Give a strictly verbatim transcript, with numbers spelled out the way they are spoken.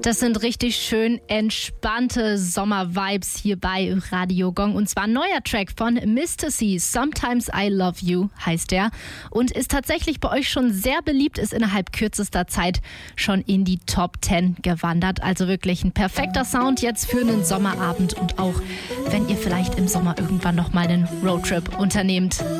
Das sind richtig schön entspannte Sommer-Vibes hier bei Radio Gong. Und zwar ein neuer Track von Mister C. Sometimes I Love You heißt der. Und ist tatsächlich bei euch schon sehr beliebt, ist innerhalb kürzester Zeit schon in die Top zehn gewandert. Also wirklich ein perfekter Sound jetzt für einen Sommerabend und auch, wenn ihr vielleicht im Sommer irgendwann nochmal einen Roadtrip unternehmt.